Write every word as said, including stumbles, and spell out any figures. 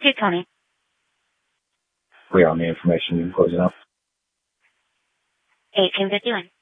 two twenty. Clear on the information you closing up. eighteen fifty-one.